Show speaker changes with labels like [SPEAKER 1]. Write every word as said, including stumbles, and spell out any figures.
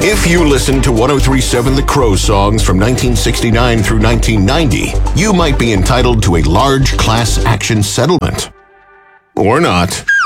[SPEAKER 1] If you listen to one oh three point seven The Crow songs from nineteen sixty-nine through nineteen ninety, you might be entitled to a large class action settlement. Or not.